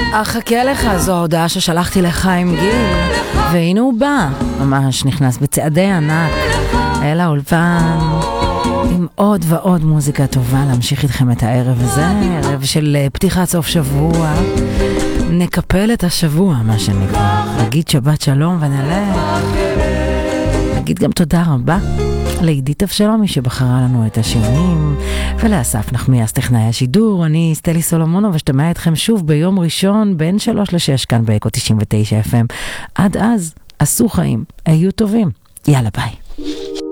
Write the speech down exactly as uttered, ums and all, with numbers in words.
אחכה לך, זו ההודעה ששלחתי לחיים גיל, והנה הוא בא, ממש נכנס בצעדי ענק אל האולפן עם עוד ועוד מוזיקה טובה להמשיך איתכם את הערב הזה, ערב של פתיחת סוף שבוע. נקפל את השבוע, מה שנקרא, נגיד שבת שלום ונלך. נגיד גם תודה רבה לעידית אבשלומי שבחרה לנו את השירים, ולאסף נחמיאס טכנאי השידור. אני סטלי סולומונוב ושתמע אתכם שוב ביום ראשון בין שלוש לשש כאן באקו תשעים ותשע אף אם. עד אז, עשו חיים, היו טובים, יאללה ביי.